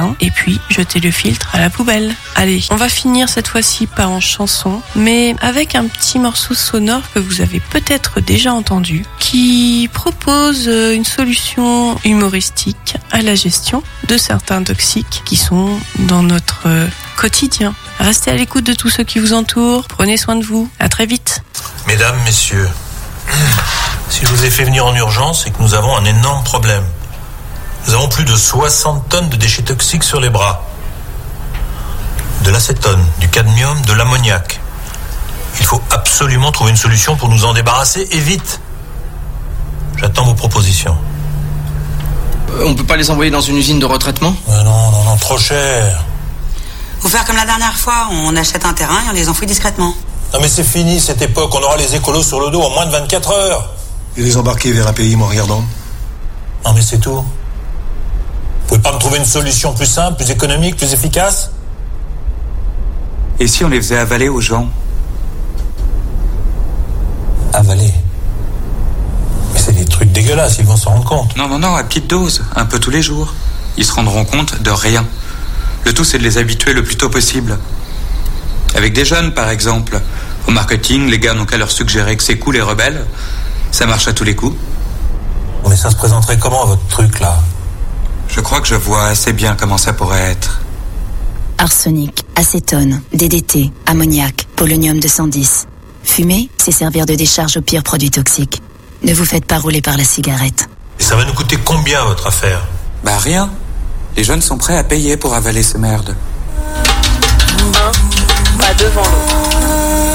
matin et puis jetez le filtre à la poubelle. Allez, on va finir cette fois-ci pas en chanson, mais avec un petit morceau sonore que vous avez peut-être déjà entendu, qui propose une solution humoristique à la gestion de certains toxiques qui sont dans notre quotidien. Restez à l'écoute de tous ceux qui vous entourent, prenez soin de vous, à très vite. Mesdames, messieurs, si je vous ai fait venir en urgence, c'est que nous avons un énorme problème. Nous avons plus de 60 tonnes de déchets toxiques sur les bras. De l'acétone, du cadmium, de l'ammoniac. Il faut absolument trouver une solution pour nous en débarrasser et vite. J'attends vos propositions. On peut pas les envoyer dans une usine de retraitement ? Non, trop cher. Faut faire comme la dernière fois, on achète un terrain et on les enfouit discrètement. Non mais c'est fini cette époque, on aura les écolos sur le dos en moins de 24 heures. Et les embarquer vers un pays moins regardant. Non mais c'est tout. Vous pouvez pas me trouver une solution plus simple, plus économique, plus efficace ? Et si on les faisait avaler aux gens ? Avaler ? Mais c'est des trucs dégueulasses, ils vont s'en rendre compte. Non, à petite dose, un peu tous les jours. Ils se rendront compte de rien. Le tout, c'est de les habituer le plus tôt possible. Avec des jeunes, par exemple. Au marketing, les gars n'ont qu'à leur suggérer que c'est cool et rebelle. Ça marche à tous les coups. Mais ça se présenterait comment, votre truc, là ? Je crois que je vois assez bien comment ça pourrait être. Arsenic, acétone, DDT, ammoniac, polonium 210. Fumer, c'est servir de décharge aux pires produits toxiques. Ne vous faites pas rouler par la cigarette. Et ça va nous coûter combien, votre affaire ? Bah rien. Les jeunes sont prêts à payer pour avaler ces merdes. Pas devant l'autre.